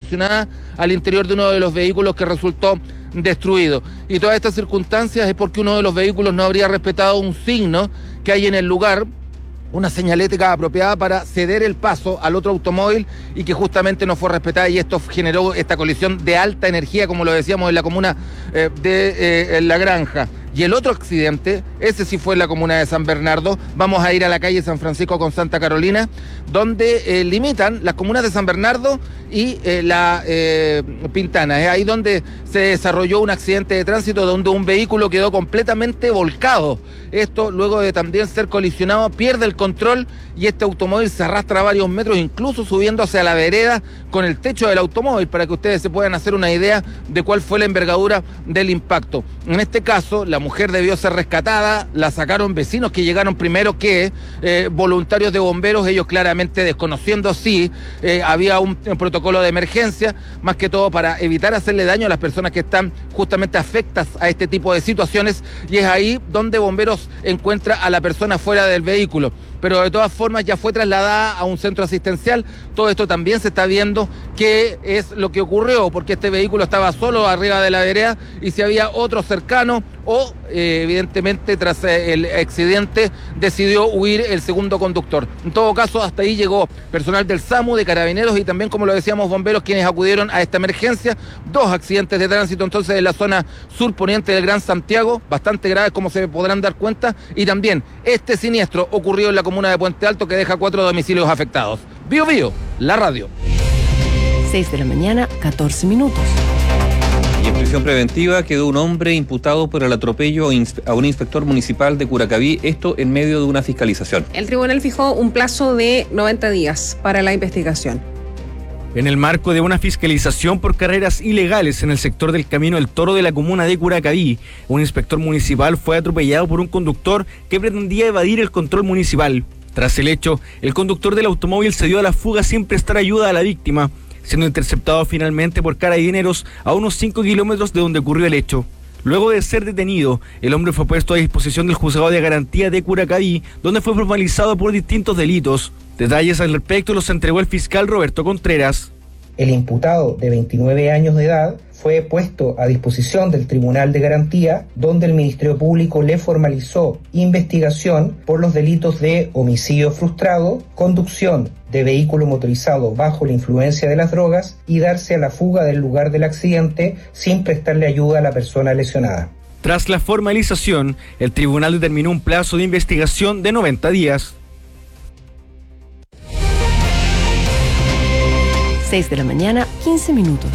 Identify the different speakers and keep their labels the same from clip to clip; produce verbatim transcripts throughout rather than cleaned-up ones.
Speaker 1: calcinada al interior de uno de los vehículos que resultó destruido. Y todas estas circunstancias es porque uno de los vehículos no habría respetado un signo que hay en el lugar, una señalética apropiada para ceder el paso al otro automóvil, y que justamente no fue respetada, y esto generó esta colisión de alta energía, como lo decíamos, en la comuna eh, de eh, La Granja. Y el otro accidente, ese sí fue en la comuna de San Bernardo. Vamos a ir a la calle San Francisco con Santa Carolina, donde eh, limitan las comunas de San Bernardo y eh, la eh, Pintana. Es ahí donde se desarrolló un accidente de tránsito donde un vehículo quedó completamente volcado. Esto, luego de también ser colisionado, pierde el control y este automóvil se arrastra varios metros, incluso subiendo hacia la vereda con el techo del automóvil, para que ustedes se puedan hacer una idea de cuál fue la envergadura del impacto. En este caso, la mujer debió ser rescatada, la sacaron vecinos que llegaron primero que eh, voluntarios de bomberos, ellos claramente desconociendo si eh, había un, un protocolo de emergencia, más que todo para evitar hacerle daño a las personas que están justamente afectas a este tipo de situaciones, y es ahí donde bomberos encuentra a la persona fuera del vehículo. Pero de todas formas ya fue trasladada a un centro asistencial. Todo esto también se está viendo qué es lo que ocurrió, porque este vehículo estaba solo arriba de la vereda y si había otro cercano o eh, evidentemente tras el accidente decidió huir el segundo conductor. En todo caso, hasta ahí llegó personal del SAMU, de Carabineros y también, como lo decíamos, bomberos, quienes acudieron a esta emergencia. Dos accidentes de tránsito entonces en la zona surponiente del Gran Santiago, bastante graves como se podrán dar cuenta, y también este siniestro ocurrió en la comuna de Puente Alto, que deja cuatro domicilios afectados. Bío Bío, la radio.
Speaker 2: seis de la mañana, catorce minutos.
Speaker 3: Y en prisión preventiva quedó un hombre imputado por el atropello a un inspector municipal de Curacaví, esto en medio de una fiscalización.
Speaker 4: El tribunal fijó un plazo de noventa días para la investigación.
Speaker 5: En el marco de una fiscalización por carreras ilegales en el sector del Camino del Toro de la comuna de Curacaví, un inspector municipal fue atropellado por un conductor que pretendía evadir el control municipal. Tras el hecho, el conductor del automóvil se dio a la fuga sin prestar ayuda a la víctima, siendo interceptado finalmente por carabineros a unos cinco kilómetros de donde ocurrió el hecho. Luego de ser detenido, el hombre fue puesto a disposición del juzgado de garantía de Curacaví, donde fue formalizado por distintos delitos. Detalles al respecto los entregó el fiscal Roberto Contreras.
Speaker 6: El imputado, de veintinueve años de edad, fue puesto a disposición del Tribunal de Garantía, donde el Ministerio Público le formalizó investigación por los delitos de homicidio frustrado, conducción de vehículo motorizado bajo la influencia de las drogas y darse a la fuga del lugar del accidente sin prestarle ayuda a la persona lesionada.
Speaker 5: Tras la formalización, el tribunal determinó un plazo de investigación de noventa días.
Speaker 2: seis de la mañana, quince minutos.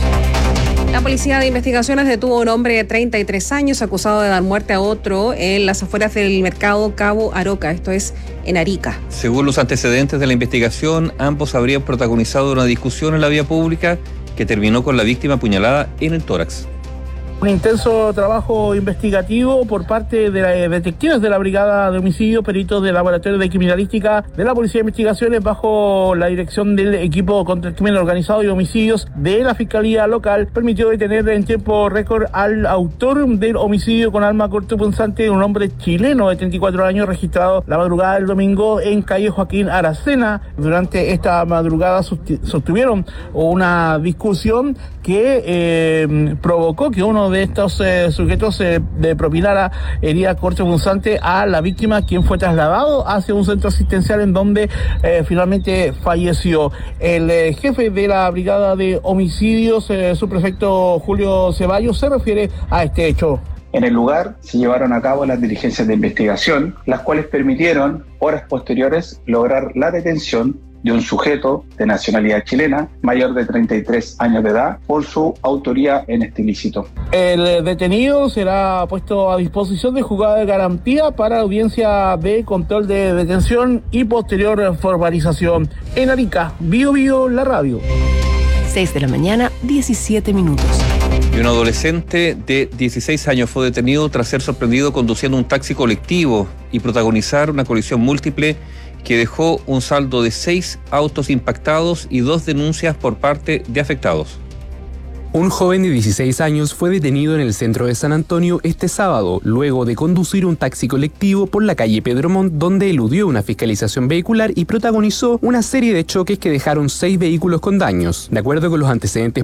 Speaker 4: La Policía de Investigaciones detuvo a un hombre de treinta y tres años acusado de dar muerte a otro en las afueras del mercado Cabo Aroca, esto es en Arica.
Speaker 3: Según los antecedentes de la investigación, ambos habrían protagonizado una discusión en la vía pública que terminó con la víctima apuñalada en el tórax.
Speaker 7: Un intenso trabajo investigativo por parte de detectives de la Brigada de Homicidios, peritos del Laboratorio de Criminalística de la Policía de Investigaciones bajo la dirección del equipo contra el crimen organizado y homicidios de la Fiscalía Local, permitió detener en tiempo récord al autor del homicidio con arma cortopunzante, un hombre chileno de treinta y cuatro años registrado la madrugada del domingo en calle Joaquín Aracena. Durante esta madrugada sostuvieron una discusión que eh, provocó que uno de estos eh, sujetos eh, de propinara herida cortopunzante a la víctima, quien fue trasladado hacia un centro asistencial en donde eh, finalmente falleció. El eh, jefe de la Brigada de Homicidios, eh, subprefecto Julio Ceballos, se refiere a este hecho.
Speaker 8: En el lugar se llevaron a cabo las diligencias de investigación, las cuales permitieron, horas posteriores, lograr la detención de un sujeto de nacionalidad chilena, mayor de treinta y tres años de edad, por su autoría en este ilícito.
Speaker 7: El detenido será puesto a disposición del juzgado de garantía para audiencia de control de detención y posterior formalización. En Arica, Bío Bío, la radio.
Speaker 2: seis de la mañana, diecisiete minutos.
Speaker 3: Y un adolescente de dieciséis años fue detenido tras ser sorprendido conduciendo un taxi colectivo y protagonizar una colisión múltiple que dejó un saldo de seis autos impactados y dos denuncias por parte de afectados.
Speaker 9: Un joven de dieciséis años fue detenido en el centro de San Antonio este sábado, luego de conducir un taxi colectivo por la calle Pedro Montt, donde eludió una fiscalización vehicular y protagonizó una serie de choques que dejaron seis vehículos con daños. De acuerdo con los antecedentes